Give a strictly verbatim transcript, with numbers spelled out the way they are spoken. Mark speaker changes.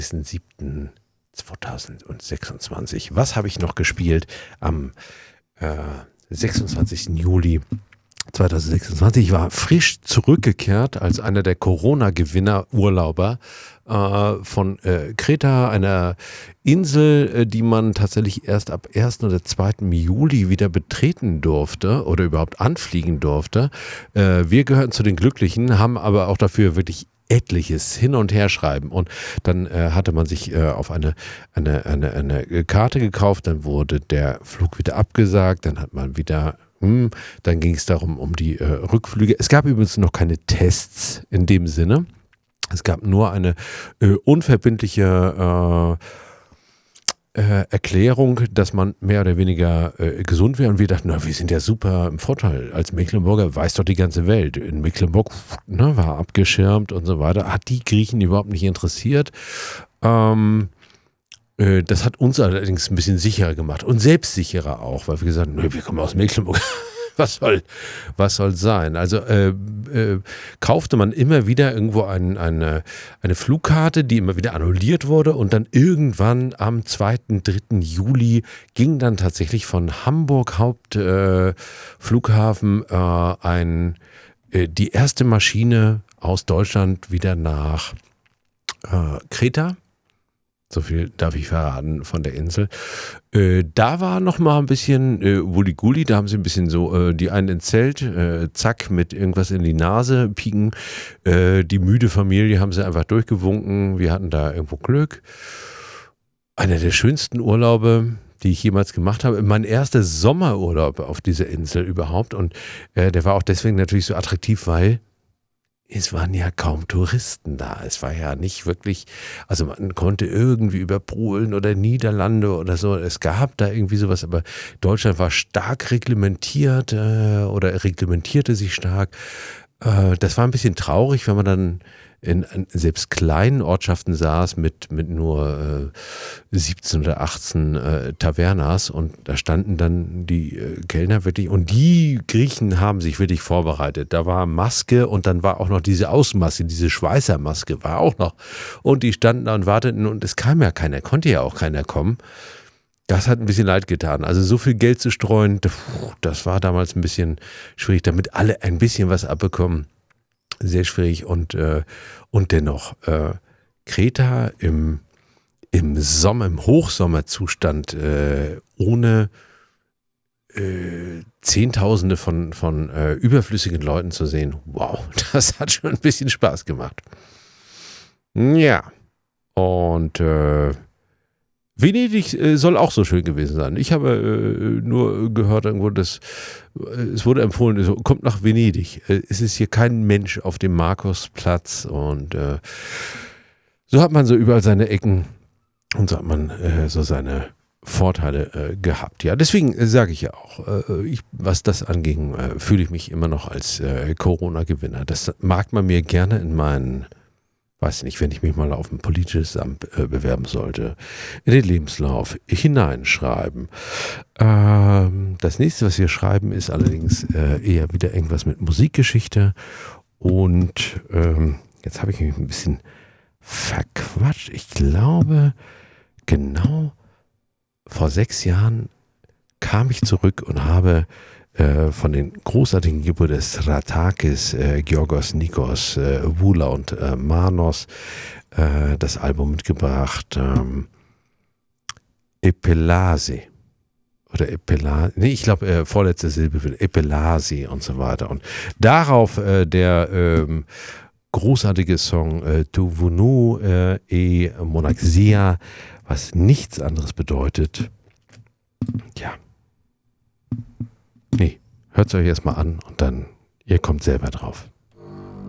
Speaker 1: siebten zweitausendsechsundzwanzig. Was habe ich noch gespielt am äh, sechsundzwanzigsten Juli zweitausendsechsundzwanzig? Ich war frisch zurückgekehrt als einer der Corona-Gewinner, Urlauber äh, von äh, Kreta, einer Insel, äh, die man tatsächlich erst ab ersten oder zweiten Juli wieder betreten durfte oder überhaupt anfliegen durfte. Äh, wir gehören zu den Glücklichen, haben aber auch dafür wirklich etliches hin und her schreiben, und dann äh, hatte man sich äh, auf eine, eine, eine, eine Karte gekauft, dann wurde der Flug wieder abgesagt, dann hat man wieder, hm, dann ging es darum, um die äh, Rückflüge. Es gab übrigens noch keine Tests in dem Sinne, es gab nur eine äh, unverbindliche äh, Äh, Erklärung, dass man mehr oder weniger äh, gesund wäre, und wir dachten, na, wir sind ja super im Vorteil. Als Mecklenburger weiß doch die ganze Welt. In Mecklenburg ne, war abgeschirmt und so weiter. Hat die Griechen überhaupt nicht interessiert. Ähm, äh, das hat uns allerdings ein bisschen sicherer gemacht und selbstsicherer auch, weil wir gesagt haben, nö, wir kommen aus Mecklenburg. Was soll, was soll sein? Also äh, äh, kaufte man immer wieder irgendwo ein, eine, eine Flugkarte, die immer wieder annulliert wurde, und dann irgendwann am zweiten, dritten Juli ging dann tatsächlich von Hamburg Hauptflughafen äh, äh, ein, äh, die erste Maschine aus Deutschland wieder nach äh, Kreta. So viel darf ich verraten von der Insel. Äh, da war noch mal ein bisschen äh, Wuli-Guli, da haben sie ein bisschen so, äh, die einen ins Zelt, äh, zack, mit irgendwas in die Nase pieken. Äh, die müde Familie haben sie einfach durchgewunken. Wir hatten da irgendwo Glück. Einer der schönsten Urlaube, die ich jemals gemacht habe. Mein erster Sommerurlaub auf dieser Insel überhaupt. Und äh, der war auch deswegen natürlich so attraktiv, weil es waren ja kaum Touristen da. Es war ja nicht wirklich, also man konnte irgendwie über Polen oder Niederlande oder so, es gab da irgendwie sowas, aber Deutschland war stark reglementiert äh, oder reglementierte sich stark. Äh, das war ein bisschen traurig, wenn man dann in, in selbst kleinen Ortschaften saß mit, mit nur äh, siebzehn oder achtzehn äh, Tavernas, und da standen dann die äh, Kellner wirklich, und die Griechen haben sich wirklich vorbereitet. Da war Maske, und dann war auch noch diese Außenmaske, diese Schweißermaske war auch noch, und die standen da und warteten, und es kam ja keiner, konnte ja auch keiner kommen. Das hat ein bisschen leid getan. Also so viel Geld zu streuen, das war damals ein bisschen schwierig, damit alle ein bisschen was abbekommen. Sehr schwierig, und, äh, und dennoch äh, Kreta im, im Sommer, im Hochsommerzustand, äh, ohne äh, Zehntausende von, von äh, überflüssigen Leuten zu sehen. Wow, das hat schon ein bisschen Spaß gemacht. Ja, und äh, Venedig äh, soll auch so schön gewesen sein. Ich habe äh, nur gehört irgendwo, dass äh, es wurde empfohlen, so, kommt nach Venedig. Äh, es ist hier kein Mensch auf dem Markusplatz, und äh, so hat man so überall seine Ecken, und so hat man äh, so seine Vorteile äh, gehabt. Ja, deswegen äh, sage ich ja auch, äh, ich, was das anging, äh, fühle ich mich immer noch als äh, Corona-Gewinner. Das mag man mir gerne in meinen, weiß nicht, wenn ich mich mal auf ein politisches Amt äh, bewerben sollte, in den Lebenslauf hineinschreiben. Ähm, das nächste, was wir schreiben, ist allerdings äh, eher wieder irgendwas mit Musikgeschichte, und ähm, jetzt habe ich mich ein bisschen verquatscht. Ich glaube, genau vor sechs Jahren kam ich zurück und habe äh, von den großartigen Gebrüdern Stratakis, äh, Georgos, Nikos, äh, Vula und äh, Manos äh, das Album mitgebracht. Ähm, Epelasi. Oder Epelasi. Nee, ich glaube, äh, vorletzte Silbe wird Epelasi und so weiter. Und darauf äh, der ähm, großartige Song äh, Tu Vunu äh, e Monaxia, was nichts anderes bedeutet. Ja. Nee, hört es euch erstmal an, und dann, ihr kommt selber drauf.